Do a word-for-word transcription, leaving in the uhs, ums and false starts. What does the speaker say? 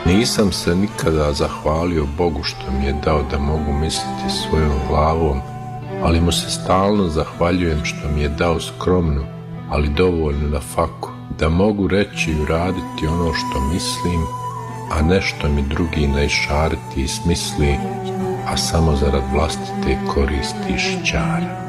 Nisam se nikada zahvalio Bogu što mi je dao da mogu misliti svojom glavom, ali mu se stalno zahvaljujem što mi je dao skromnu, ali dovoljnu na faku, da mogu reći i uraditi ono što mislim, a nešto mi drugi ne išariti i smisli, a samo zarad vlastite koristi i šćara.